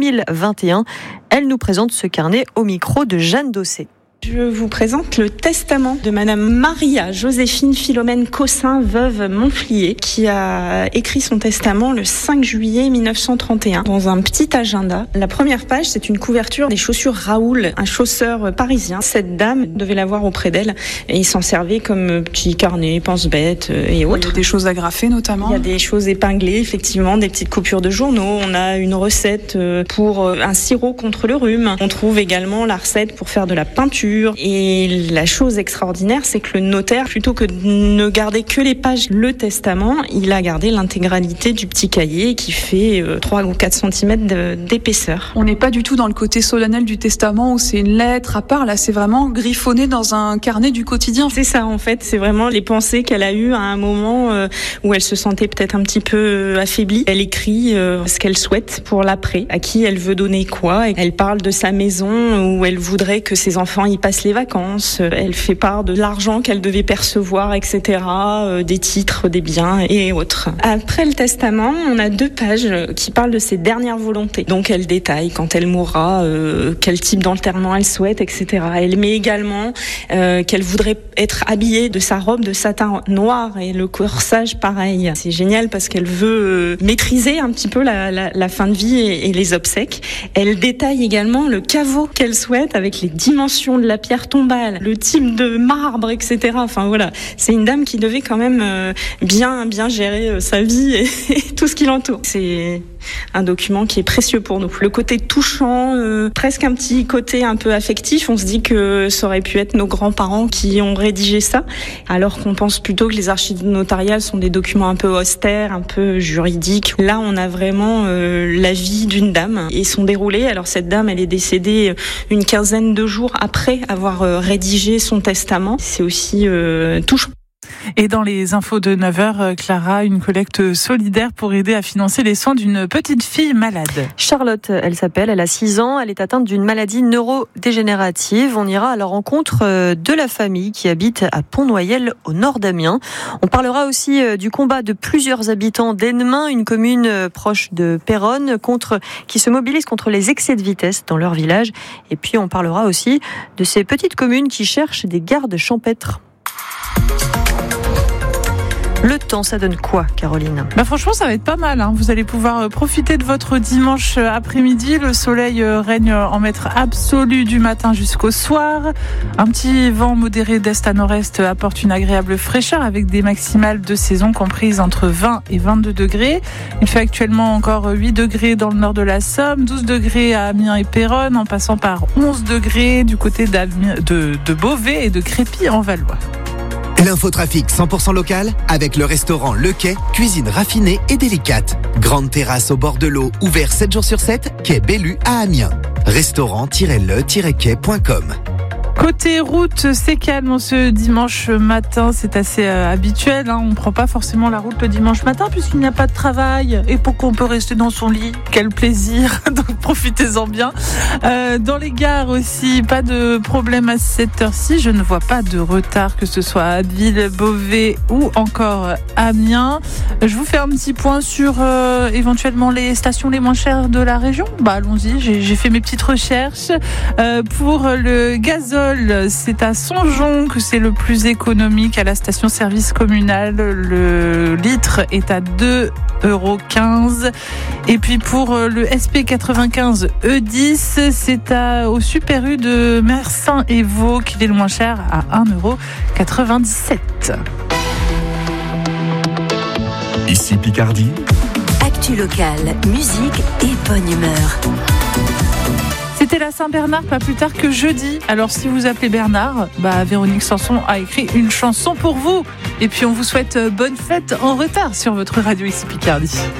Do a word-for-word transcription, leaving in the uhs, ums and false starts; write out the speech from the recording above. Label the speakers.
Speaker 1: mille vingt et un. Elle nous présente ce carnet au micro de Jeanne Dossé.
Speaker 2: Je vous présente le testament de Madame Maria Joséphine Philomène Cossin, veuve Montflier, qui a écrit son testament le cinq juillet mille neuf cent trente et un dans un petit agenda. La première page, c'est une couverture des chaussures Raoul, un chausseur parisien. Cette dame devait l'avoir auprès d'elle et il s'en servait comme petit carnet, pense-bête et autres.
Speaker 3: Il y a des choses agrafées notamment.
Speaker 2: Il y a des choses épinglées, effectivement, des petites coupures de journaux. On a une recette pour un sirop contre le rhume. On trouve également la recette pour faire de la peinture. Et la chose extraordinaire, c'est que le notaire, plutôt que de ne garder que les pages, le testament, il a gardé l'intégralité du petit cahier qui fait trois ou quatre centimètres d'épaisseur.
Speaker 3: On n'est pas du tout dans le côté solennel du testament où c'est une lettre à part. Là, c'est vraiment griffonné dans un carnet du quotidien.
Speaker 2: C'est ça, en fait. C'est vraiment les pensées qu'elle a eues à un moment où elle se sentait peut-être un petit peu affaiblie. Elle écrit ce qu'elle souhaite pour l'après, à qui elle veut donner quoi. Elle parle de sa maison où elle voudrait que ses enfants y passe les vacances, elle fait part de l'argent qu'elle devait percevoir, et cetera, des titres, des biens et autres. Après le testament, on a deux pages qui parlent de ses dernières volontés. Donc elle détaille quand elle mourra, euh, quel type d'enterrement elle souhaite, et cetera. Elle met également euh, qu'elle voudrait être habillée de sa robe de satin noir et le corsage pareil. C'est génial parce qu'elle veut maîtriser un petit peu la, la, la fin de vie et, et les obsèques. Elle détaille également le caveau qu'elle souhaite avec les dimensions de la pierre tombale, le type de marbre, et cetera. Enfin voilà, c'est une dame qui devait quand même euh, bien bien gérer euh, sa vie et, et tout ce qui l'entoure. C'est un document qui est précieux pour nous. Le côté touchant, euh, presque un petit côté un peu affectif. On se dit que ça aurait pu être nos grands-parents qui ont rédigé ça, alors qu'on pense plutôt que les archives notariales sont des documents un peu austères, un peu juridiques. Là, on a vraiment euh, la vie d'une dame et son déroulé. Alors cette dame, elle est décédée une quinzaine de jours après avoir euh, rédigé son testament. C'est aussi euh, touchant.
Speaker 4: Et dans les infos de neuf heures, Clara, une collecte solidaire pour aider à financer les soins d'une petite fille malade.
Speaker 1: Charlotte, elle s'appelle, elle a six ans, elle est atteinte d'une maladie neurodégénérative. On ira à la rencontre de la famille qui habite à Pont-Noyel, au nord d'Amiens. On parlera aussi du combat de plusieurs habitants d'Ennemin, une commune proche de Péronne, contre, qui se mobilise contre les excès de vitesse dans leur village. Et puis on parlera aussi de ces petites communes qui cherchent des gardes champêtres. Le temps, ça donne quoi, Caroline ?
Speaker 4: Bah franchement, ça va être pas mal. Hein. Vous allez pouvoir profiter de votre dimanche après-midi. Le soleil règne en maître absolu du matin jusqu'au soir. Un petit vent modéré d'est à nord-est apporte une agréable fraîcheur avec des maximales de saison comprises entre vingt et vingt-deux degrés. Il fait actuellement encore huit degrés dans le nord de la Somme, douze degrés à Amiens et Péronne, en passant par onze degrés du côté de, de Beauvais et de Crépy en Valois.
Speaker 5: L'infotrafic cent pour cent local avec le restaurant Le Quai, cuisine raffinée et délicate. Grande terrasse au bord de l'eau, ouvert sept jours sur sept, quai Bellu à Amiens. restaurant tiret le tiret quai point com.
Speaker 4: Côté route, c'est calme ce dimanche matin, c'est assez euh, habituel. Hein. On ne prend pas forcément la route le dimanche matin puisqu'il n'y a pas de travail et pour qu'on peut rester dans son lit. Quel plaisir, donc profitez-en bien. Euh, dans les gares aussi, pas de problème à cette heure-ci. Je ne vois pas de retard, que ce soit à Abbeville, Beauvais ou encore Amiens. Je vous fais un petit point sur euh, éventuellement les stations les moins chères de la région. Bah allons-y, j'ai, j'ai fait mes petites recherches. Euh, pour le gazole, c'est à Songeon que c'est le plus économique à la station-service communale. Le litre est à deux euros quinze. Et puis pour le S P quatre-vingt-quinze E dix, c'est à, au Super U de Mersin et Vaud qu'il est le moins cher à un euro quatre-vingt-dix-sept.
Speaker 6: Ici Picardie.
Speaker 7: Actu locale, musique et bonne humeur.
Speaker 4: C'était la Saint-Bernard, pas plus tard que jeudi. Alors si vous appelez Bernard, bah Véronique Sanson a écrit une chanson pour vous. Et puis on vous souhaite bonne fête en retard sur votre radio ici Picardie.